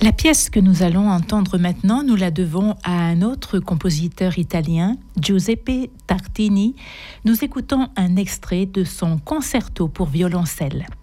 La pièce que nous allons entendre maintenant, nous la devons à un autre compositeur italien, Giuseppe Tartini. Nous écoutons un extrait de son concerto pour violoncelle.